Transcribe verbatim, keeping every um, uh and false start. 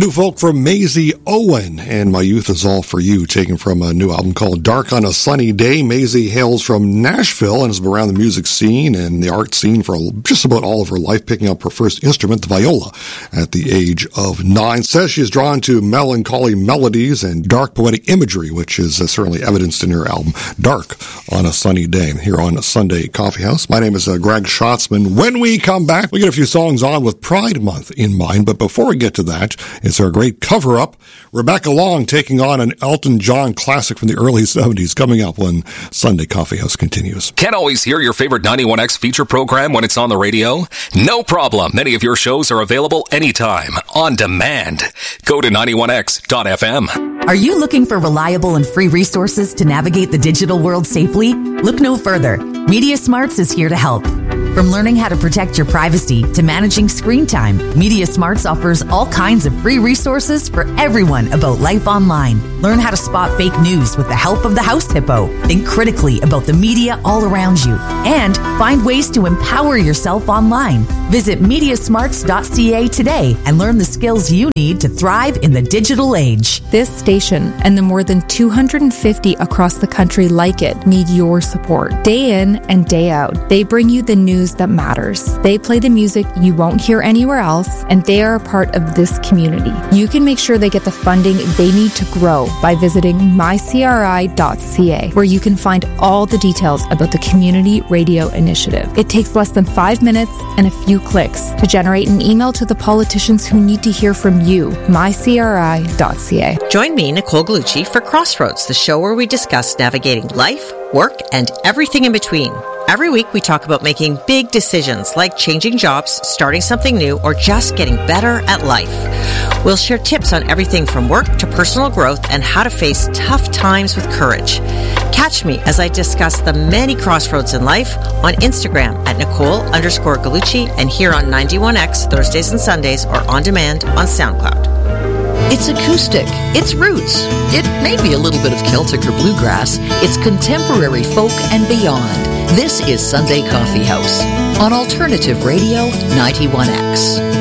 New folk from Maisie Owen and My Youth Is All For You, taken from a new album called Dark on a Sunny Day. Maisie hails from Nashville and has been around the music scene and the art scene for just about all of her life, picking up her first instrument, the viola, at the age of nine. Says she is drawn to melancholy melodies and dark poetic imagery, which is uh, certainly evidenced in her album Dark on a Sunny Day, here on Sunday Coffee House. My name is uh, Greg Schatzman. When we come back, we get a few songs on with Pride Month in mind, but before we get to that, it's our great cover-up. Rebecca Long taking on an Elton John classic from the early seventies, coming up when Sunday Coffee House continues. Can't always hear your favorite ninety-one X feature program when it's on the radio? No problem. Many of your shows are available anytime, on demand. Go to ninety-one X dot F M. Are you looking for reliable and free resources to navigate the digital world safely? Look no further. Media Smarts is here to help. From learning how to protect your privacy to managing screen time, Media Smarts offers all kinds of free resources for everyone about life online. Learn how to spot fake news with the help of the House Hippo. Think critically about the media all around you. And find ways to empower yourself online. Visit media smarts dot c a today and learn the skills you need to thrive in the digital age. This station and the more than two hundred fifty across the country like it need your support. Day in and day out, they bring you the news that matters. They play the music you won't hear anywhere else, and they are a part of this community. You can make sure they get the funding they need to grow by visiting my c r i dot c a, where you can find all the details about the Community Radio Initiative. It takes less than five minutes and a few clicks to generate an email to the politicians who need to hear from you. my c r i dot c a. Join me, Nicole Gallucci, for Crossroads, the show where we discuss navigating life, work, and everything in between. Every week we talk about making big decisions like changing jobs, starting something new, or just getting better at life. We'll share tips on everything from work to personal growth and how to face tough times with courage. Catch me as I discuss the many crossroads in life on Instagram at Nicole underscore Gallucci and here on ninety-one X Thursdays and Sundays or on demand on SoundCloud. It's acoustic, it's roots, it may be a little bit of Celtic or bluegrass, it's contemporary folk and beyond. This is Sunday Coffee House on Alternative Radio ninety-one X.